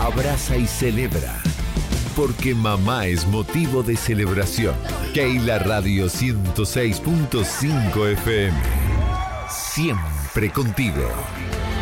abraza y celebra. Porque mamá es motivo de celebración. Keila Radio 106.5 FM. Siempre contigo.